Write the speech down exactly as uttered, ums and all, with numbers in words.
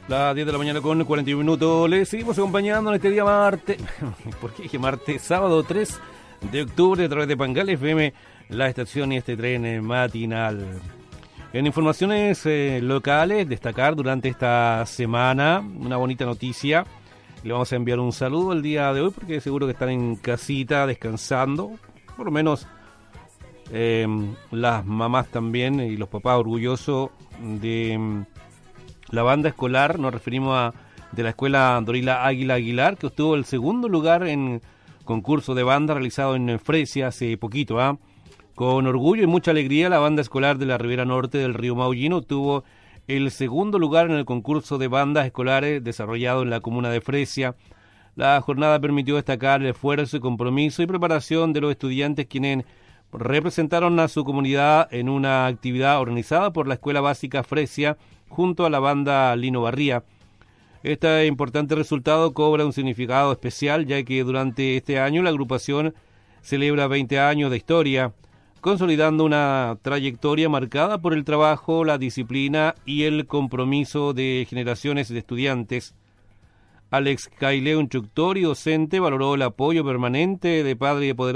Las diez de la mañana con cuarenta y un minutos. Les seguimos acompañando en este día martes. ¿Por qué dije martes? Sábado tres de octubre a través de Pangal F M, la estación y este tren matinal. En informaciones eh, locales, destacar durante esta semana una bonita noticia. Le vamos a enviar un saludo el día de hoy porque seguro que están en casita descansando. Por lo menos eh, las mamás también y los papás orgullosos de la banda escolar. Nos referimos a de la escuela Dorila Águila Aguilar, que obtuvo el segundo lugar en concurso de banda realizado en Fresia hace poquito. ¿eh? Con orgullo y mucha alegría, la banda escolar de la Ribera Norte del Río Maullín obtuvo el segundo lugar en el concurso de bandas escolares desarrollado en la comuna de Fresia. La jornada permitió destacar el esfuerzo, compromiso y preparación de los estudiantes quienes representaron a su comunidad en una actividad organizada por la Escuela Básica Fresia junto a la banda Lino Barría. Este importante resultado cobra un significado especial, ya que durante este año la agrupación celebra veinte años de historia, consolidando una trayectoria marcada por el trabajo, la disciplina y el compromiso de generaciones de estudiantes. Alex Caile, un instructor y docente, valoró el apoyo permanente de padres y apoderados